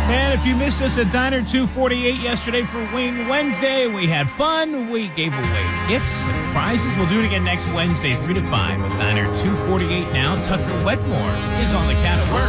And if you missed us at Diner 248 yesterday for Wing Wednesday, we had fun. We gave away gifts and prizes. We'll do it again next Wednesday, 3 to 5 at Diner 248 now. Tucker Wetmore is on the Cat at Work.